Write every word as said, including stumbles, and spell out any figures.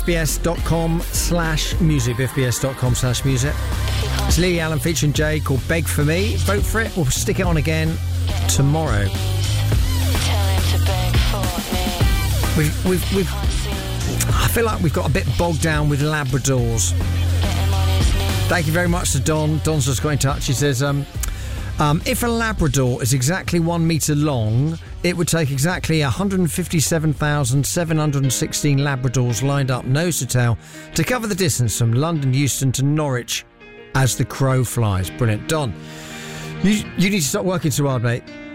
fbs.com slash music, fbs.com slash music. It's Lily Allen featuring Jay called Beg For Me. Vote for it. We'll stick it on again tomorrow. We've, we've, we've, I feel like we've got a bit bogged down with Labradors. Thank you very much to Don. Don's just got in touch. He says, um, um, if a Labrador is exactly one metre long, it would take exactly one hundred fifty-seven thousand seven hundred sixteen Labradors lined up nose to tail to cover the distance from London Euston to Norwich as the crow flies. Brilliant. Don, you, you need to stop working too hard, mate.